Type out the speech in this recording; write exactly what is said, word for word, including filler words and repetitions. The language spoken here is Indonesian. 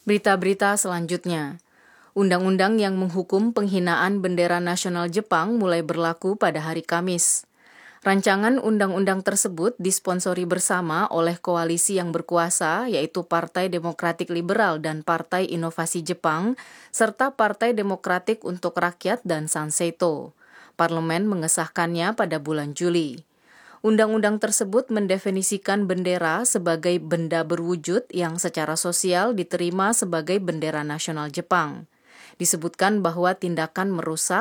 Berita-berita selanjutnya. Undang-undang yang menghukum penghinaan bendera nasional Jepang mulai berlaku pada hari Kamis. Rancangan undang-undang tersebut disponsori bersama oleh koalisi yang berkuasa, yaitu Partai Demokratik Liberal dan Partai Inovasi Jepang, serta Partai Demokratik untuk Rakyat dan Sanseito. Parlemen mengesahkannya pada bulan Juli. Undang-undang tersebut mendefinisikan bendera sebagai benda berwujud yang secara sosial diterima sebagai bendera nasional Jepang. Disebutkan bahwa tindakan merusak